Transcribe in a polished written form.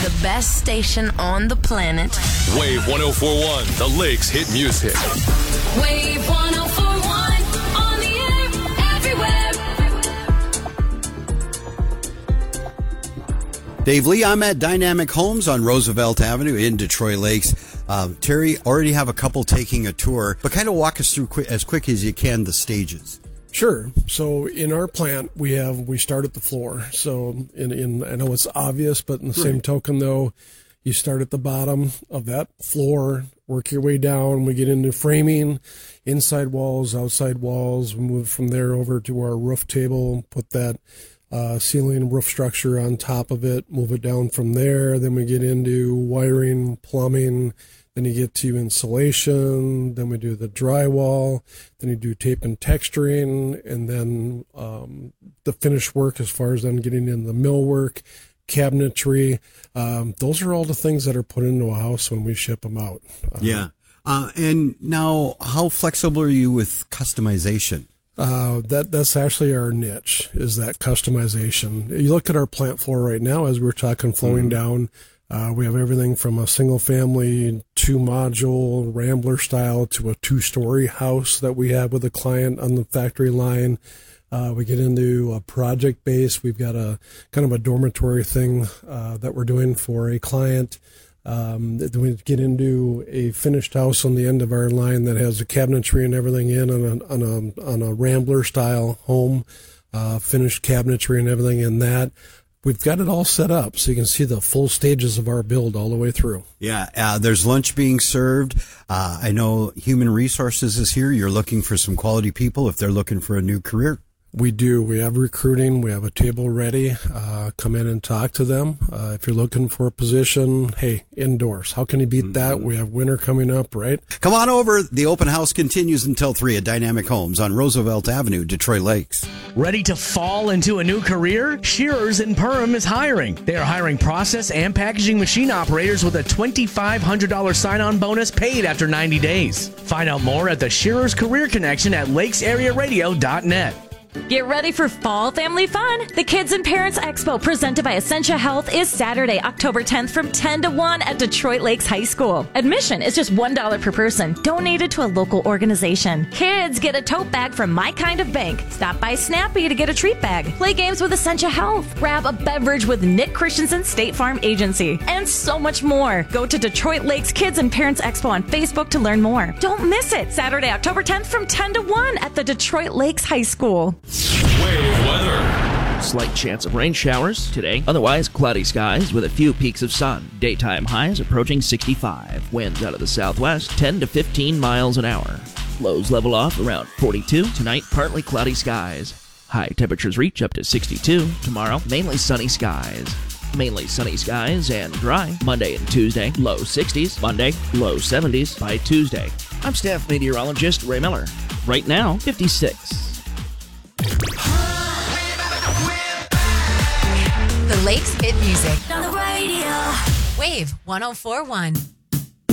The best station on the planet. Wave 104.1, the Lakes hit music. Wave 104.1 on the air, everywhere. Dave Lee, I'm at Dynamic Homes on Roosevelt Avenue in Detroit Lakes. Terry, already have a couple taking a tour, but kind of walk us through as quick as you can the stages. Sure. So in our plant, we start at the floor. So I know it's obvious, but in the same token, though, you start at the bottom of that floor, work your way down. We get into framing, inside walls, outside walls. We move from there over to our roof table, put that ceiling roof structure on top of it, move it down from there. Then we get into wiring, plumbing. Then you get to insulation, then we do the drywall, then you do tape and texturing, and then the finished work as far as then getting in the millwork, cabinetry. Those are all the things that are put into a house when we ship them out. And now, how flexible are you with customization? That's actually our niche, is that customization. You look at our plant floor right now, as we're talking flowing down, we have everything from a single family, 2-module, Rambler style to a 2-story house that we have with a client on the factory line. We get into a project base. We've got a kind of a dormitory thing that we're doing for a client. Then we get into a finished house on the end of our line that has the cabinetry and everything in on a Rambler style home, finished cabinetry and everything in that. We've got it all set up so you can see the full stages of our build all the way through. Yeah, there's lunch being served. I know Human Resources is here. You're looking for some quality people if they're looking for a new career. We do. We have recruiting. We have a table ready. Come in and talk to them. If you're looking for a position, hey, indoors. How can you beat that? We have winter coming up, right? Come on over. The open house continues until 3 at Dynamic Homes on Roosevelt Avenue, Detroit Lakes. Ready to fall into a new career? Shearers in Perham is hiring. They are hiring process and packaging machine operators with a $2,500 sign-on bonus paid after 90 days. Find out more at the Shearers Career Connection at lakesarearadio.net. Get ready for fall family fun. The Kids and Parents Expo presented by Essentia Health is Saturday, October 10th from 10 to 1 at Detroit Lakes High School. Admission is just $1 per person, donated to a local organization. Kids get a tote bag from My Kind of Bank. Stop by Snappy to get a treat bag. Play games with Essentia Health. Grab a beverage with Nick Christensen State Farm Agency. And so much more. Go to Detroit Lakes Kids and Parents Expo on Facebook to learn more. Don't miss it. Saturday, October 10th from 10 to 1 at the Detroit Lakes High School. Wave weather. Slight chance of rain showers today. Otherwise, cloudy skies with a few peaks of sun. Daytime highs approaching 65. Winds out of the southwest, 10 to 15 miles an hour. Lows level off around 42. Tonight, partly cloudy skies. High temperatures reach up to 62. Tomorrow, mainly sunny skies. Mainly sunny skies and dry. Monday and Tuesday, low 60s. Monday, low 70s by Tuesday. I'm staff meteorologist Ray Miller. Right now, 56. The Lakes hit music. On the radio. Wave 104.1.